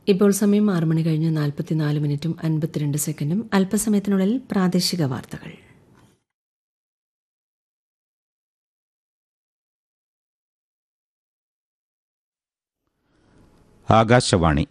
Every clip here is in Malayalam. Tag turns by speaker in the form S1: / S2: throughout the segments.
S1: ഇപ്പോൾ സമയം 6 മണി കഴിഞ്ഞ് 44 മിനിറ്റും 52 സെക്കൻഡും. അല്പസമയത്തിനുള്ളിൽ പ്രാദേശിക വാർത്തകൾ.
S2: ആകാശവാണി.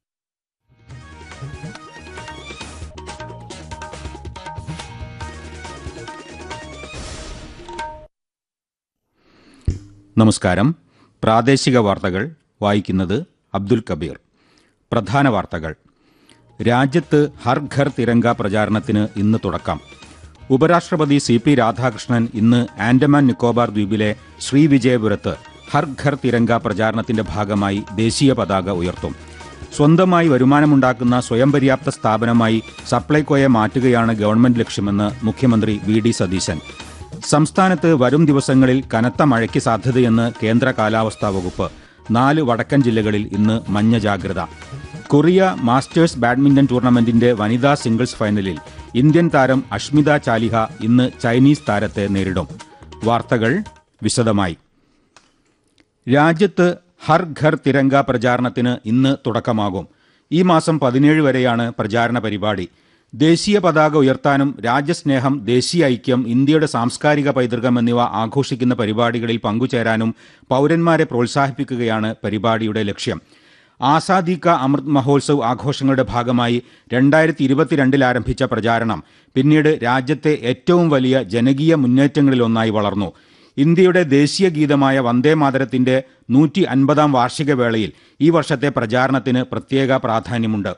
S2: നമസ്കാരം. പ്രാദേശിക വാർത്തകൾ വായിക്കുന്നത് അബ്ദുൽ കബീർ. പ്രധാന വാർത്തകൾ. രാജ്യത്ത് ഹർ ഘർ തിരങ്ക പ്രചാരണത്തിന് ഇന്ന് തുടക്കം. ഉപരാഷ്ട്രപതി CP രാധാകൃഷ്ണൻ ഇന്ന് ആൻഡമാൻ നിക്കോബാർ ദ്വീപിലെ ശ്രീവിജയപുരത്ത് ഹർ ഘർ തിരങ്ക പ്രചാരണത്തിന്റെ ഭാഗമായി ദേശീയ പതാക ഉയർത്തും. സ്വന്തമായി വരുമാനമുണ്ടാക്കുന്ന സ്വയം പര്യാപ്ത സ്ഥാപനമായി സപ്ലൈകോയെ മാറ്റുകയാണ് ഗവൺമെന്റ് ലക്ഷ്യമെന്ന് മുഖ്യമന്ത്രി VD സതീശൻ. സംസ്ഥാനത്ത് വരും ദിവസങ്ങളിൽ കനത്ത മഴയ്ക്ക് സാധ്യതയെന്ന് കേന്ദ്ര കാലാവസ്ഥാ വകുപ്പ്. 4 വടക്കൻ ജില്ലകളിൽ ഇന്ന് മഞ്ഞ ജാഗ്രത. കൊറിയ മാസ്റ്റേഴ്സ് ബാഡ്മിന്റൺ ടൂർണമെന്റിന്റെ വനിതാ സിംഗിൾസ് ഫൈനലിൽ ഇന്ത്യൻ താരം അഷ്മിത ചാലിഹ ഇന്ന് ചൈനീസ് താരത്തെ നേരിടും. വാർത്തകൾ വിശദമായി. രാജ്യത്ത് ഹർ ഘർ തിരങ്ക പ്രചാരണത്തിന് ഇന്ന് തുടക്കമാകും. ഈ മാസം 17 വരെയാണ് പ്രചാരണ പരിപാടി. ദേശീയ പതാക ഉയർത്താനും രാജ്യസ്നേഹം, ദേശീയ ഐക്യം, ഇന്ത്യയുടെ സാംസ്കാരിക പൈതൃകം എന്നിവ ആഘോഷിക്കുന്ന പരിപാടികളിൽ പങ്കുചേരാനും പൗരന്മാരെ പ്രോത്സാഹിപ്പിക്കുകയാണ് പരിപാടിയുടെ ലക്ഷ്യം. ആസാദി കാ അമൃത് മഹോത്സവ് ആഘോഷങ്ങളുടെ ഭാഗമായി 2022 ആരംഭിച്ച പ്രചാരണം പിന്നീട് രാജ്യത്തെ ഏറ്റവും വലിയ ജനകീയ മുന്നേറ്റങ്ങളിലൊന്നായി വളർന്നു. ഇന്ത്യയുടെ ദേശീയ ഗീതമായ വന്ദേമാതരത്തിന്റെ 150ാം വാർഷിക വേളയിൽ ഈ വർഷത്തെ പ്രചാരണത്തിന് പ്രത്യേക പ്രാധാന്യമുണ്ട്.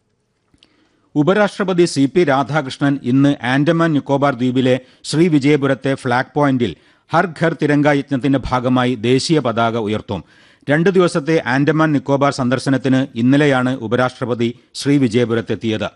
S2: ഉപരാഷ്ട്രപതി CP രാധാകൃഷ്ണൻ ഇന്ന് ആൻഡമാൻ നിക്കോബാർ ദ്വീപിലെ ശ്രീവിജയപുരത്തെ ഫ്ളാഗ് പോയിന്റിൽ ഹർ ഘർ തിരങ്ക യജ്ഞത്തിന്റെ ഭാഗമായി ദേശീയ പതാക ഉയർത്തും. 2 ദിവസത്തെ ആൻഡമാൻ നിക്കോബാർ സന്ദർശനത്തിന് ഇന്നലെയാണ് ഉപരാഷ്ട്രപതി ശ്രീവിജയപുരത്തെത്തിയത്.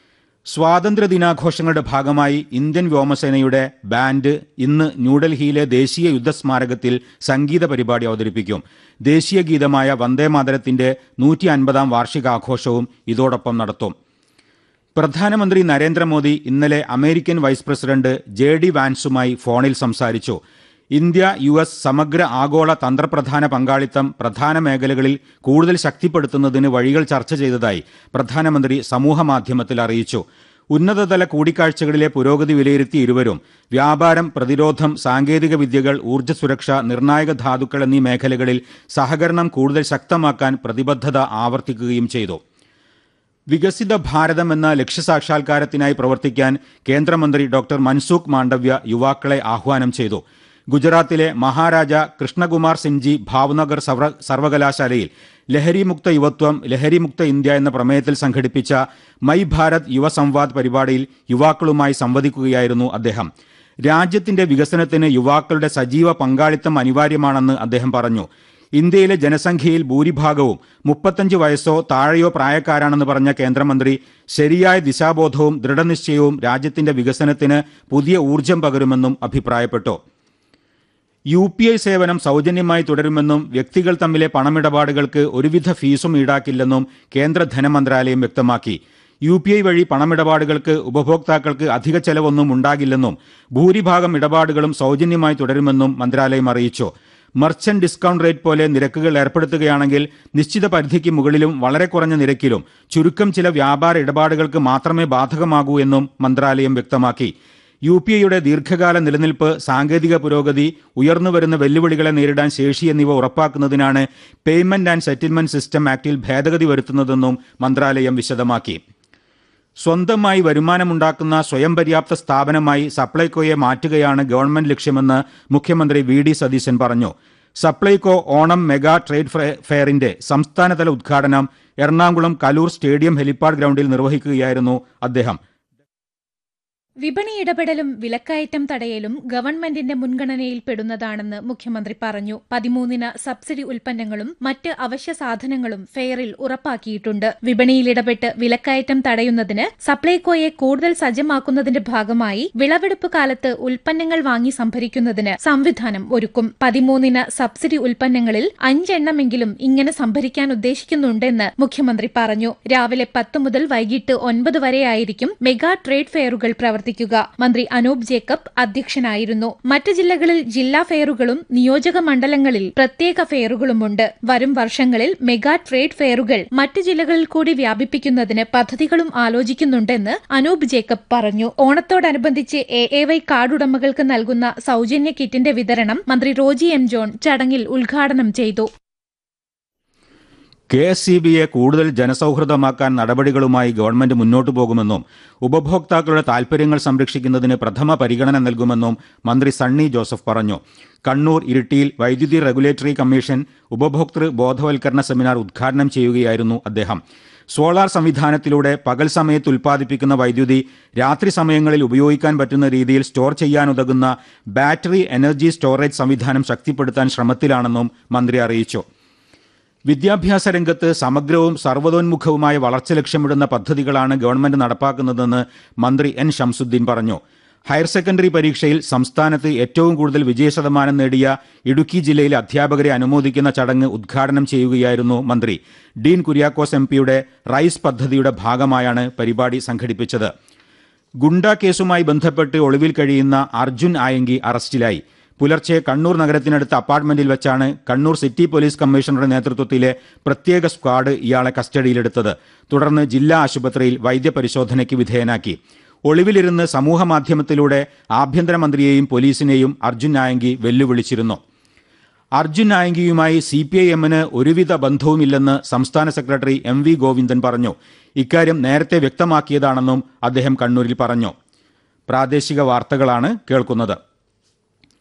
S2: സ്വാതന്ത്ര്യദിനാഘോഷങ്ങളുടെ ഭാഗമായി ഇന്ത്യൻ വ്യോമസേനയുടെ ബാൻഡ് ഇന്ന് ന്യൂഡൽഹിയിലെ ദേശീയ യുദ്ധസ്മാരകത്തിൽ സംഗീത പരിപാടി അവതരിപ്പിക്കും. ദേശീയ ഗീതമായ വന്ദേമാതരത്തിന്റെ 150ാം വാർഷികാഘോഷവും ഇതോടൊപ്പം നടത്തും. പ്രധാനമന്ത്രി നരേന്ദ്രമോദി ഇന്നലെ അമേരിക്കൻ വൈസ് പ്രസിഡന്റ് JD വാൻസുമായി ഫോണിൽ സംസാരിച്ചു. ഇന്ത്യ US സമഗ്ര ആഗോള തന്ത്രപ്രധാന പങ്കാളിത്തം പ്രധാന മേഖലകളിൽ കൂടുതൽ ശക്തിപ്പെടുത്തുന്നതിന് വഴികൾ ചർച്ച ചെയ്തതായി പ്രധാനമന്ത്രി സമൂഹമാധ്യമത്തിൽ അറിയിച്ചു. ഉന്നതതല കൂടിക്കാഴ്ചകളിലെ പുരോഗതി വിലയിരുത്തി ഇരുവരും വ്യാപാരം, പ്രതിരോധം, സാങ്കേതിക വിദ്യകൾ, ഊർജ്ജ സുരക്ഷ, നിർണായക ധാതുക്കൾ എന്നീ മേഖലകളിൽ സഹകരണം കൂടുതൽ ശക്തമാക്കാൻ പ്രതിബദ്ധത ആവർത്തിക്കുകയും ചെയ്തു. വികസിത ഭാരതം എന്ന ലക്ഷ്യസാക്ഷാത്കാരത്തിനായി പ്രവർത്തിക്കാൻ കേന്ദ്രമന്ത്രി ഡോക്ടർ മൻസുഖ് മാണ്ഡവ്യ യുവാക്കളെ ആഹ്വാനം ചെയ്തു. ഗുജറാത്തിലെ മഹാരാജ കൃഷ്ണകുമാർ സിംഗ്ജി ഭാവ്നഗർ സർവകലാശാലയിൽ ലഹരിമുക്ത യുവത്വം, ലഹരിമുക്ത ഇന്ത്യ എന്ന പ്രമേയത്തിൽ സംഘടിപ്പിച്ച മൈ ഭാരത് യുവ സംവാദ് പരിപാടിയിൽ യുവാക്കളുമായി സംവദിക്കുകയായിരുന്നു അദ്ദേഹം. രാജ്യത്തിന്റെ വികസനത്തിന് യുവാക്കളുടെ സജീവ പങ്കാളിത്തം അനിവാര്യമാണെന്ന് അദ്ദേഹം പറഞ്ഞു. ഇന്ത്യയിലെ ജനസംഖ്യയിൽ ഭൂരിഭാഗവും 35 വയസ്സോ താഴെയോ പ്രായക്കാരാണെന്ന് പറഞ്ഞ കേന്ദ്രമന്ത്രി ശരിയായ ദിശാബോധവും ദൃഢനിശ്ചയവും രാജ്യത്തിന്റെ വികസനത്തിന് പുതിയ ഊർജം പകരുമെന്നും അഭിപ്രായപ്പെട്ടു. UPI സേവനം സൗജന്യമായി തുടരുമെന്നും വ്യക്തികൾ തമ്മിലെ പണമിടപാടുകൾക്ക് ഒരുവിധ ഫീസും ഈടാക്കില്ലെന്നും കേന്ദ്ര ധനമന്ത്രാലയം വ്യക്തമാക്കി. UPI വഴി പണമിടപാടുകൾക്ക് ഉപഭോക്താക്കൾക്ക് അധിക ചെലവൊന്നും ഉണ്ടാകില്ലെന്നും ഭൂരിഭാഗം ഇടപാടുകളും സൗജന്യമായി തുടരുമെന്നും മന്ത്രാലയം അറിയിച്ചു. മർച്ചന്റ് ഡിസ്കൗണ്ട് റേറ്റ് പോലെ നിരക്കുകൾ ഏർപ്പെടുത്തുകയാണെങ്കിൽ നിശ്ചിത പരിധിക്ക് മുകളിലും വളരെ കുറഞ്ഞ നിരക്കിലും ചുരുക്കം ചില വ്യാപാര ഇടപാടുകൾക്ക് മാത്രമേ ബാധകമാകൂ എന്നും മന്ത്രാലയം വ്യക്തമാക്കി. UPIയുടെ ദീർഘകാല നിലനിൽപ്പ്, സാങ്കേതിക പുരോഗതി, ഉയർന്നുവരുന്ന വെല്ലുവിളികളെ നേരിടാൻ ശേഷി എന്നിവ ഉറപ്പാക്കുന്നതിനാണ് പേയ്മെന്റ് ആൻഡ് സെറ്റിൽമെന്റ് സിസ്റ്റം ആക്ടിൽ ഭേദഗതി വരുത്തുന്നതെന്നും മന്ത്രാലയം വിശദമാക്കി. സ്വന്തമായി വരുമാനമുണ്ടാക്കുന്ന സ്വയം പര്യാപ്ത സ്ഥാപനമായി സപ്ലൈകോയെ മാറ്റുകയാണ് ഗവൺമെന്റ് ലക്ഷ്യമെന്ന് മുഖ്യമന്ത്രി VD സതീശൻ പറഞ്ഞു. സപ്ലൈകോ ഓണം മെഗാ ട്രേഡ് ഫെയറിന്റെ സംസ്ഥാനതല ഉദ്ഘാടനം എറണാകുളം കലൂർ സ്റ്റേഡിയം ഹെലിപ്പാഡ് ഗ്രൗണ്ടിൽ നിർവഹിക്കുകയായിരുന്നു അദ്ദേഹം.
S3: വിപണി ഇടപെടലും വിലക്കയറ്റം തടയലും ഗവൺമെന്റിന്റെ മുൻഗണനയിൽപ്പെടുന്നതാണെന്ന് മുഖ്യമന്ത്രി പറഞ്ഞു. 13 സബ്സിഡി ഉൽപ്പന്നങ്ങളും മറ്റ് അവശ്യ സാധനങ്ങളും ഫെയറിൽ ഉറപ്പാക്കിയിട്ടുണ്ട്. വിപണിയിൽ ഇടപെട്ട് വിലക്കയറ്റം തടയുന്നതിന് സപ്ലൈകോയെ കൂടുതൽ സജ്ജമാക്കുന്നതിന്റെ ഭാഗമായി വിളവെടുപ്പ് കാലത്ത് ഉൽപ്പന്നങ്ങൾ വാങ്ങി സംഭരിക്കുന്നതിന് സംവിധാനം ഒരുക്കും. 13 സബ്സിഡി ഉൽപ്പന്നങ്ങളിൽ 5 എണ്ണമെങ്കിലും ഇങ്ങനെ സംഭരിക്കാൻ ഉദ്ദേശിക്കുന്നുണ്ടെന്ന് മുഖ്യമന്ത്രി പറഞ്ഞു. രാവിലെ 10 മുതൽ വൈകിട്ട് 9 വരെയായിരിക്കും മെഗാ ട്രേഡ് ഫെയറുകൾ പ്രവർത്തിക്കുക. പ്രവർത്തിക്കുക. മന്ത്രി അനൂപ് ജേക്കബ് അധ്യക്ഷനായിരുന്നു. മറ്റ് ജില്ലകളിൽ ജില്ലാ ഫെയറുകളും നിയോജക മണ്ഡലങ്ങളിൽ പ്രത്യേക ഫെയറുകളുമുണ്ട്. വരും വർഷങ്ങളിൽ മെഗാ ട്രേഡ് ഫെയറുകൾ മറ്റ് ജില്ലകളിൽ കൂടി വ്യാപിപ്പിക്കുന്നതിന് പദ്ധതികളും ആലോചിക്കുന്നുണ്ടെന്ന് അനൂപ് ജേക്കബ് പറഞ്ഞു. ഓണത്തോടനുബന്ധിച്ച് AAY കാർഡുടമകൾക്ക് നൽകുന്ന സൌജന്യ കിറ്റിന്റെ വിതരണം മന്ത്രി റോജി എം ജോൺ ചടങ്ങിൽ ഉദ്ഘാടനം ചെയ്തു.
S2: KSEBയെ കൂടുതൽ ജനസൌഹൃദമാക്കാൻ നടപടികളുമായി ഗവൺമെന്റ് മുന്നോട്ടു പോകുമെന്നും ഉപഭോക്താക്കളുടെ താൽപര്യങ്ങൾ സംരക്ഷിക്കുന്നതിന് പ്രഥമ പരിഗണന നൽകുമെന്നും മന്ത്രി സണ്ണി ജോസഫ് പറഞ്ഞു. കണ്ണൂർ ഇരിട്ടിയിൽ വൈദ്യുതി റെഗുലേറ്ററി കമ്മീഷൻ ഉപഭോക്തൃ ബോധവൽക്കരണ സെമിനാർ ഉദ്ഘാടനം ചെയ്യുകയായിരുന്നു അദ്ദേഹം. സോളാർ സംവിധാനത്തിലൂടെ പകൽ സമയത്ത് ഉൽപ്പാദിപ്പിക്കുന്ന വൈദ്യുതി രാത്രി സമയങ്ങളിൽ ഉപയോഗിക്കാൻ പറ്റുന്ന രീതിയിൽ സ്റ്റോർ ചെയ്യാനുതകുന്ന ബാറ്ററി എനർജി സ്റ്റോറേജ് സംവിധാനം ശക്തിപ്പെടുത്താൻ ശ്രമത്തിലാണെന്നും മന്ത്രി അറിയിച്ചു. വിദ്യാഭ്യാസ രംഗത്ത് സമഗ്രവും സർവ്വതോന്മുഖവുമായ വളർച്ച ലക്ഷ്യമിടുന്ന പദ്ധതികളാണ് ഗവൺമെന്റ് നടപ്പാക്കുന്നതെന്ന് മന്ത്രി N. ഷംസുദ്ദീൻ പറഞ്ഞു. ഹയർ സെക്കൻഡറി പരീക്ഷയിൽ സംസ്ഥാനത്ത് ഏറ്റവും കൂടുതൽ വിജയശതമാനം നേടിയ ഇടുക്കി ജില്ലയിലെ അധ്യാപകരെ അനുമോദിക്കുന്ന ചടങ്ങ് ഉദ്ഘാടനം ചെയ്യുകയായിരുന്നു മന്ത്രി. ഡീൻ കുര്യാക്കോസ് MP റൈസ് പദ്ധതിയുടെ ഭാഗമായാണ് പരിപാടി സംഘടിപ്പിച്ചത്. ഗുണ്ട കേസുമായി ബന്ധപ്പെട്ട് ഒളിവിൽ കഴിയുന്ന അർജുൻ ആയങ്കി അറസ്റ്റിലായി. പുലർച്ചെ കണ്ണൂർ നഗരത്തിനടുത്ത അപ്പാർട്ട്മെന്റിൽ വെച്ചാണ് കണ്ണൂർ സിറ്റി പോലീസ് കമ്മീഷണറുടെ നേതൃത്വത്തിലെ പ്രത്യേക സ്ക്വാഡ് ഇയാളെ കസ്റ്റഡിയിലെടുത്തത്. തുടർന്ന് ജില്ലാ ആശുപത്രിയിൽ വൈദ്യപരിശോധനയ്ക്ക് വിധേയനാക്കി. ഒളിവിലിരുന്ന് സമൂഹമാധ്യമത്തിലൂടെ ആഭ്യന്തരമന്ത്രിയെയും പോലീസിനെയും അർജുൻ ആയങ്കി വെല്ലുവിളിച്ചിരുന്നു. അർജുൻ ആയങ്കിയുമായി CPIM-ന് ഒരുവിധ ബന്ധവുമില്ലെന്ന് സംസ്ഥാന സെക്രട്ടറി MV ഗോവിന്ദൻ പറഞ്ഞു. ഇക്കാര്യം നേരത്തെ വ്യക്തമാക്കിയതാണെന്നും അദ്ദേഹം കണ്ണൂരിൽ പറഞ്ഞു. പ്രാദേശിക വാർത്തകളാണ് കേൾക്കുന്നത്.